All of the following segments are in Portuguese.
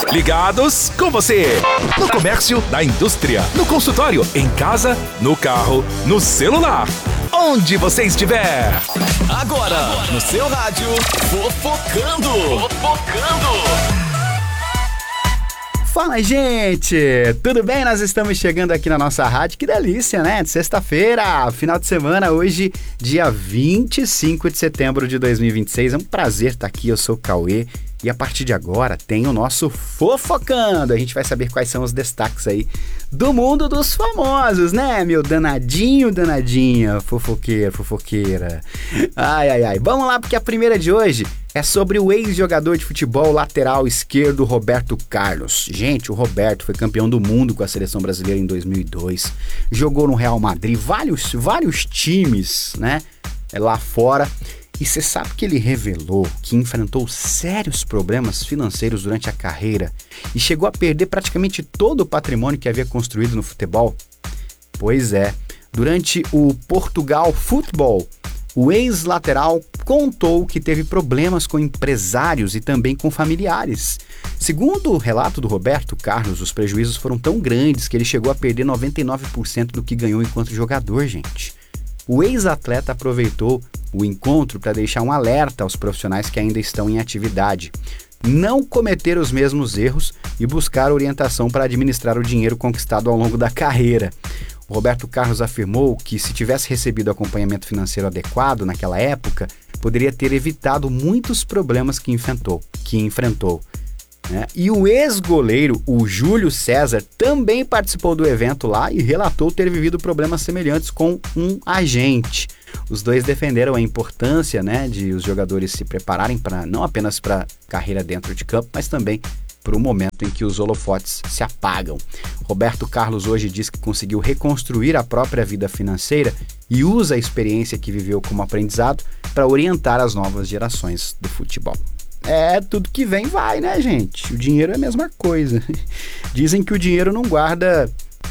Ligados com você. No comércio, na indústria, no consultório, em casa, no carro, no celular. Onde você estiver. Agora, no seu rádio, Fofocando. Fala, gente! Tudo bem? Nós estamos chegando aqui na nossa rádio. Que delícia, né? De sexta-feira, final de semana, hoje, dia 25 de setembro de 2026. É um prazer estar aqui, eu sou o Cauê. E a partir de agora tem o nosso Fofocando. A gente vai saber quais são os destaques aí do mundo dos famosos, né, meu danadinho, danadinha, fofoqueira, fofoqueira. Ai. Vamos lá, porque a primeira de hoje é sobre o ex-jogador de futebol lateral esquerdo Roberto Carlos. Gente, o Roberto foi campeão do mundo com a seleção brasileira em 2002. Jogou no Real Madrid, vários times, né, lá fora. E você sabe que ele revelou que enfrentou sérios problemas financeiros durante a carreira e chegou a perder praticamente todo o patrimônio que havia construído no futebol? Pois é, durante o Portugal Futebol, o ex-lateral contou que teve problemas com empresários e também com familiares. Segundo o relato do Roberto Carlos, os prejuízos foram tão grandes que ele chegou a perder 99% do que ganhou enquanto jogador, gente. O ex-atleta aproveitou o encontro para deixar um alerta aos profissionais que ainda estão em atividade. Não cometer os mesmos erros e buscar orientação para administrar o dinheiro conquistado ao longo da carreira. O Roberto Carlos afirmou que se tivesse recebido acompanhamento financeiro adequado naquela época, poderia ter evitado muitos problemas que enfrentou. Né? E o ex-goleiro, o Júlio César, também participou do evento lá e relatou ter vivido problemas semelhantes com um agente. Os dois defenderam a importância, né, de os jogadores se prepararem não apenas para a carreira dentro de campo, mas também para o momento em que os holofotes se apagam. Roberto Carlos hoje diz que conseguiu reconstruir a própria vida financeira e usa a experiência que viveu como aprendizado para orientar as novas gerações do futebol. Tudo que vem vai, né, gente? O dinheiro é a mesma coisa. Dizem que o dinheiro não guarda...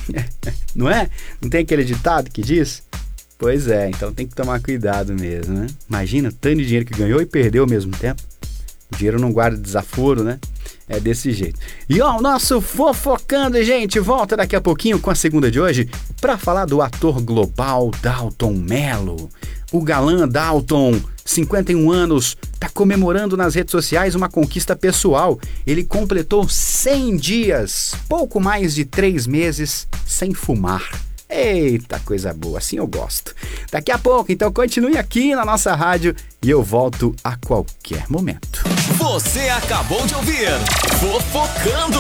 Não é? Não tem aquele ditado que diz? Pois é, então tem que tomar cuidado mesmo, né? Imagina, tanto de dinheiro que ganhou e perdeu ao mesmo tempo. O dinheiro não guarda desaforo, né? É desse jeito. E o nosso Fofocando, gente, volta daqui a pouquinho com a segunda de hoje para falar do ator global Dalton Mello. O galã Dalton, 51 anos, está comemorando nas redes sociais uma conquista pessoal. Ele completou 100 dias, pouco mais de 3 meses, sem fumar. Eita, coisa boa, assim eu gosto. Daqui a pouco, então continue aqui na nossa rádio e eu volto a qualquer momento. Você acabou de ouvir Fofocando.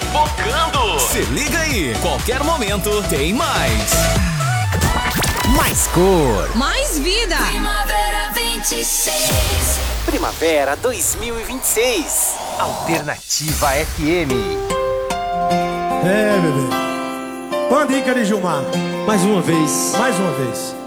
Se liga aí, qualquer momento tem mais. Mais cor. Mais vida. Primavera 26. Primavera 2026. Alternativa FM. Bebê. Uma dica de Gilmar. Mais uma vez. Mais uma vez.